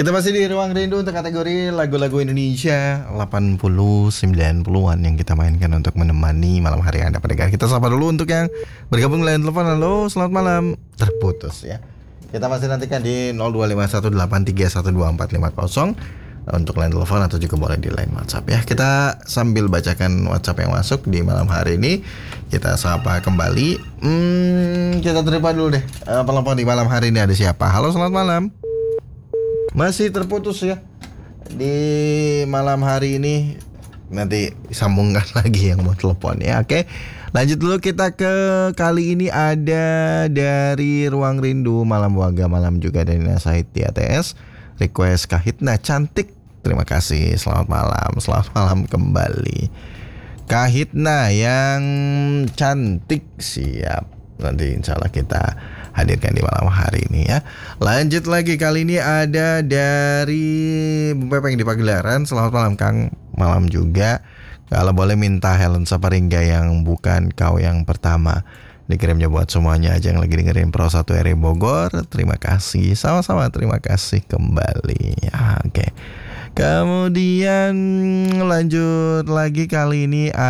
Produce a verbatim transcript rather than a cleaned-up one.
Kita masih di Ruang Rindu untuk kategori lagu-lagu Indonesia delapan puluh sembilan puluhan yang kita mainkan untuk menemani malam hari Anda pendengar. Kita sapa dulu untuk yang bergabung lain telepon. Halo, selamat malam. Terputus ya. Kita masih nantikan di nol dua lima satu delapan tiga satu dua empat lima nol untuk line telepon atau juga boleh di line WhatsApp ya. Kita sambil bacakan WhatsApp yang masuk di malam hari ini. Kita sapa kembali. Hmm, kita terima dulu deh. Uh, telepon di malam hari ini ada siapa? Halo, selamat malam. Masih terputus ya di malam hari ini. Nanti sambungkan lagi yang mau telepon ya. Oke, lanjut dulu kita ke kali ini ada dari Ruang Rindu Malam Waga Malam juga dari Nasahid di A T S. Request Kahitna Cantik. Terima kasih. Selamat malam. Selamat malam kembali. Kahitna yang cantik siap. Nanti insya Allah kita hadirkan di malam hari ini ya. Lanjut lagi, kali ini ada dari Bung Pepeng di Pagelaran. Selamat malam Kang. Malam juga. Kalau boleh minta Helen Saparingga yang Bukan Kau Yang Pertama. Dikirimnya buat semuanya aja yang lagi dengerin Pro satu R I Bogor. Terima kasih. Sama-sama, terima kasih kembali ya, oke. Kemudian lanjut lagi, kali ini